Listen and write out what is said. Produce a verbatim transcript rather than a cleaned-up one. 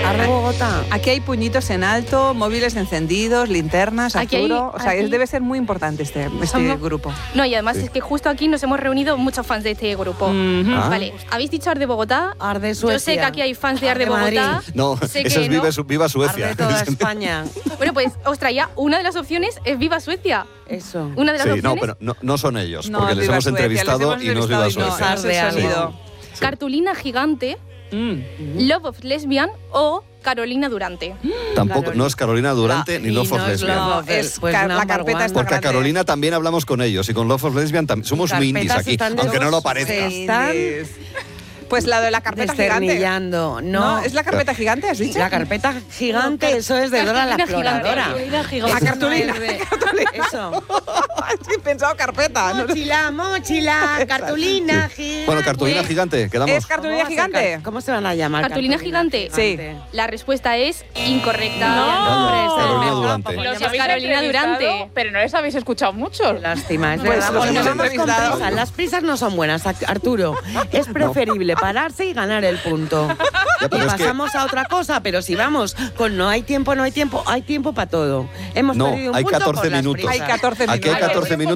Arde Bogotá. Aquí hay puñitos en alto, móviles encendidos, linternas, Aquí hay- Arturo. O sea, aquí- es- debe ser muy importante este, este Somos- grupo. No, y además Sí. es que justo aquí nos hemos reunido muchos fans de este grupo. Mhm. Ah. Vale, habéis dicho Arde Bogotá. Arde Yo Suecia. sé que aquí hay fans de Arde Arde Madrid. Bogotá. No, Sé eso que es no. Viva, Su- Viva Suecia. Arde toda España. Bueno, pues os traía una de las opciones es Viva Suecia. Eso. Una de las Sí, opciones. no, pero no, no son ellos, No, porque les Viva hemos Suecia, les entrevistado hemos y no es Viva entrevistado y Suecia. no, no es el Arde, sonido. Cartulina Gigante, Mm. Love of Lesbian o Carolina Durante. Tampoco, no es Carolina Durante La- ni y Love no of es Lesbian. Love No, of- es pues car- la number carpeta one. está Porque a grande. Carolina también hablamos con ellos y con Love of Lesbian tam- somos muy indies Carpetas aquí, están aunque no lo todos- parezca. Sí. están Pues la de la carpeta gigante. Desternillando. No, No, es la carpeta gigante, ¿has dicho? La carpeta gigante, eso es de Dora la Cartulina gigante, exploradora. cartulina gigante. La Eso no cartulina. es de- Eso. Sí, he pensado carpeta. ¿no? Mochila, mochila, cartulina gigante. Bueno, cartulina gigante, quedamos. ¿Es cartulina ¿Cómo va a ser gigante? car- ¿Cómo se van a llamar? ¿Cartulina gigante? Sí. La respuesta es incorrecta. No. Hombre, ese Carolina es Durante. el Los Es habéis Carolina entrevistado, Durante. pero no les habéis escuchado mucho. Lástima, es Pues verdad, los porque hemos vamos con entrevistado. prisas. Las prisas no son buenas, Arturo. Es preferible pararse y ganar el punto. Ya, Y pero es que- pasamos a otra cosa, pero si vamos con no hay tiempo, no hay tiempo, hay tiempo para todo. Hemos No, perdido un hay punto catorce por las minutos. prisas. Hay catorce Aquí hay minutos. catorce minutos.